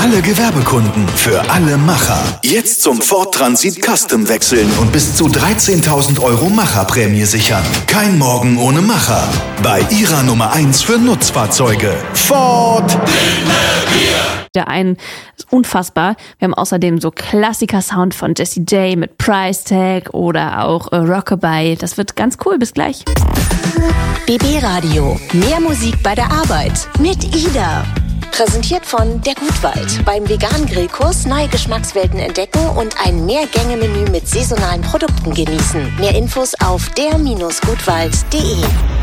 alle Gewerbekunden, für alle Macher. Jetzt zum Ford Transit Custom wechseln und bis zu 13.000 € Macherprämie sichern. Kein Morgen ohne Macher. Bei Ihrer Nummer 1 für Nutzfahrzeuge. Ford. Der einen ist unfassbar. Wir haben außerdem so Klassiker-Sound von Jessie J mit Price Tag oder auch Rockabye. Das wird ganz cool. Bis gleich. BB Radio. Mehr Musik bei der Arbeit. Mit Ida. Präsentiert von der Gutwald. Beim veganen Grillkurs neue Geschmackswelten entdecken und ein Mehrgänge-Menü mit saisonalen Produkten genießen. Mehr Infos auf der-gutwald.de.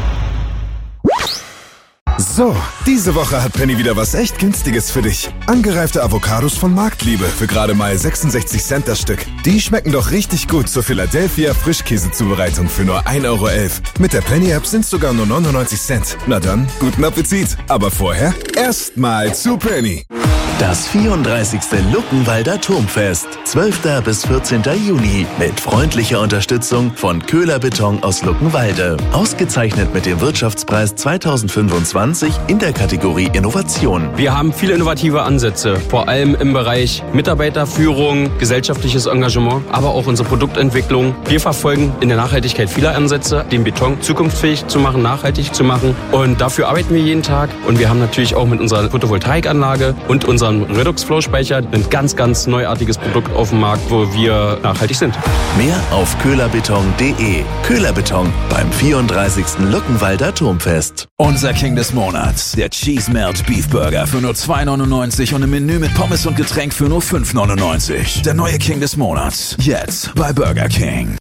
So, diese Woche hat Penny wieder was echt Günstiges für dich. Angereifte Avocados von Marktliebe für gerade mal 66 Cent das Stück. Die schmecken doch richtig gut zur Philadelphia Frischkäsezubereitung für nur 1,11 €. Mit der Penny-App sind sogar nur 99 Cent. Na dann, guten Appetit. Aber vorher erstmal zu Penny. Das 34. Luckenwalder Turmfest, 12. bis 14. Juni, mit freundlicher Unterstützung von Köhler Beton aus Luckenwalde. Ausgezeichnet mit dem Wirtschaftspreis 2025 in der Kategorie Innovation. Wir haben viele innovative Ansätze, vor allem im Bereich Mitarbeiterführung, gesellschaftliches Engagement, aber auch unsere Produktentwicklung. Wir verfolgen in der Nachhaltigkeit viele Ansätze, den Beton zukunftsfähig zu machen, nachhaltig zu machen. Und dafür arbeiten wir jeden Tag. Und wir haben natürlich auch mit unserer Photovoltaikanlage und unserem Redox-Flow-Speicher ein ganz, ganz neuartiges Produkt auf dem Markt, wo wir nachhaltig sind. Mehr auf köhlerbeton.de. Köhler Beton beim 34. Luckenwalder Turmfest. Unser King des Monats, der Cheese Melt Beef Burger für nur 2,99 € und ein Menü mit Pommes und Getränk für nur 5,99 €. Der neue King des Monats, jetzt bei Burger King.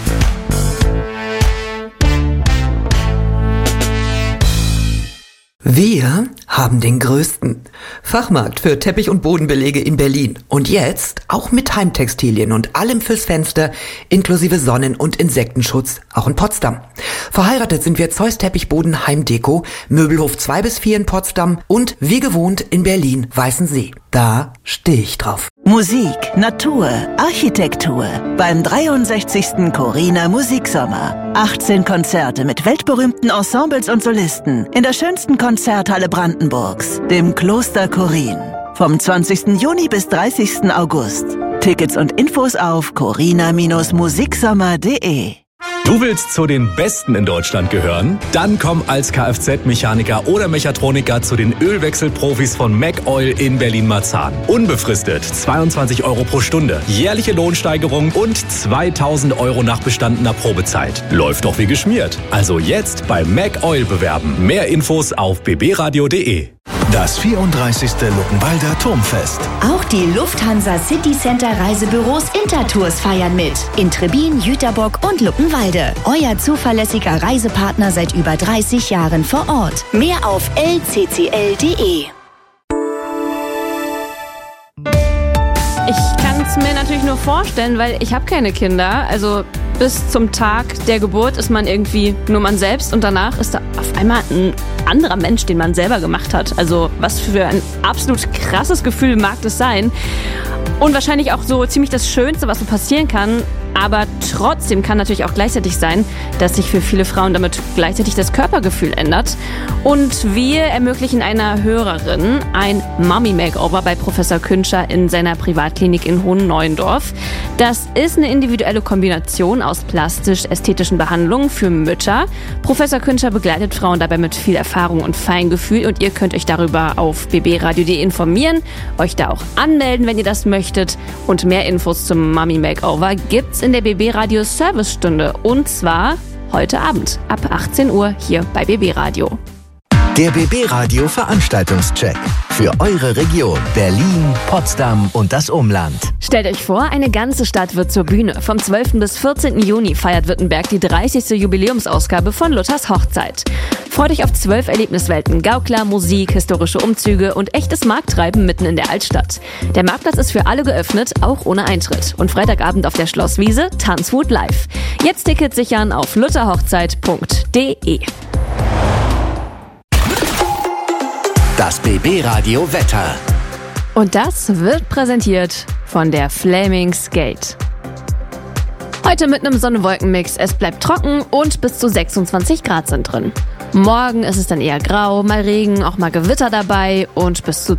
Wir haben den größten Fachmarkt für Teppich- und Bodenbelege in Berlin. Und jetzt auch mit Heimtextilien und allem fürs Fenster, inklusive Sonnen- und Insektenschutz, auch in Potsdam. Verheiratet sind wir Zeus Teppichboden Heimdeko, Möbelhof 2 bis 4 in Potsdam und wie gewohnt in Berlin Weißensee. Da stehe ich drauf. Musik, Natur, Architektur beim 63. Corina Musiksommer. 18 Konzerte mit weltberühmten Ensembles und Solisten in der schönsten Konzerthalle Brandenburgs, dem Kloster Korin. Vom 20. Juni bis 30. August. Tickets und Infos auf corina-musiksommer.de. Du willst zu den Besten in Deutschland gehören? Dann komm als Kfz-Mechaniker oder Mechatroniker zu den Ölwechselprofis von MacOil in Berlin-Marzahn. Unbefristet 22 € pro Stunde, jährliche Lohnsteigerung und 2.000 € nach bestandener Probezeit. Läuft doch wie geschmiert. Also jetzt bei MacOil bewerben. Mehr Infos auf bbradio.de. Das 34. Luckenwalder Turmfest. Auch die Lufthansa City Center Reisebüros Intertours feiern mit. In Trebin, Jüterbock und Luckenwalde. Euer zuverlässiger Reisepartner seit über 30 Jahren vor Ort. Mehr auf lccl.de. Ich kann es mir natürlich nur vorstellen, weil ich habe keine Kinder. Also bis zum Tag der Geburt ist man irgendwie nur man selbst und danach ist da auf einmal ein anderer Mensch, den man selber gemacht hat. Also was für ein absolut krasses Gefühl mag das sein. Und wahrscheinlich auch so ziemlich das Schönste, was so passieren kann. Aber trotzdem kann natürlich auch gleichzeitig sein, dass sich für viele Frauen damit gleichzeitig das Körpergefühl ändert. Und wir ermöglichen einer Hörerin ein Mommy-Makeover bei Professor Künscher in seiner Privatklinik in Hohenneuendorf. Das ist eine individuelle Kombination aus plastisch-ästhetischen Behandlungen für Mütter. Professor Künscher begleitet Frauen dabei mit viel Erfahrung und Feingefühl und ihr könnt euch darüber auf bbradio.de informieren, euch da auch anmelden, wenn ihr das möchtet. Und mehr Infos zum Mommy-Makeover gibt's in der BB Radio Servicestunde und zwar heute Abend ab 18 Uhr hier bei BB Radio. Der BB Radio Veranstaltungscheck für eure Region Berlin, Potsdam und das Umland. Stellt euch vor, eine ganze Stadt wird zur Bühne. Vom 12. bis 14. Juni feiert Württemberg die 30. Jubiläumsausgabe von Luthers Hochzeit. Freut euch auf 12 Erlebniswelten, Gaukler, Musik, historische Umzüge und echtes Markttreiben mitten in der Altstadt. Der Marktplatz ist für alle geöffnet, auch ohne Eintritt. Und Freitagabend auf der Schlosswiese Tanzwut live. Jetzt Tickets sichern auf lutherhochzeit.de. Das BB Radio Wetter. Und das wird präsentiert von der Flaming Skate. Heute mit einem Sonne-Wolken-Mix. Es bleibt trocken und bis zu 26 Grad sind drin. Morgen ist es dann eher grau, mal Regen, auch mal Gewitter dabei und bis zu